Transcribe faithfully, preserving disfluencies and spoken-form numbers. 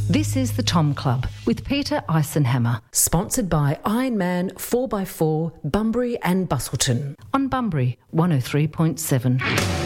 This is the Tom Club with Peter Eisenhammer. Sponsored by Ironman four by four, Bunbury and Busselton. On Bunbury one oh three point seven.